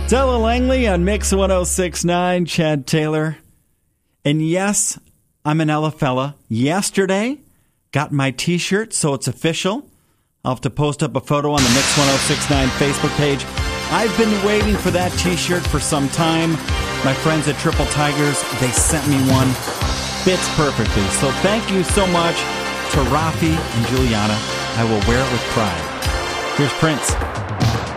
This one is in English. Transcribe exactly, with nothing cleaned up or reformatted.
Della Langley on Mix one oh six point nine, Chad Taylor. And yes, I'm an Ella fella. Yesterday, got my t-shirt, so it's official. I'll have to post up a photo on the Mix one oh six point nine Facebook page. I've been waiting for that t-shirt for some time. My friends at Triple Tigers, they sent me one. Fits perfectly. So thank you so much to Rafi and Juliana. I will wear it with pride. Here's Prince.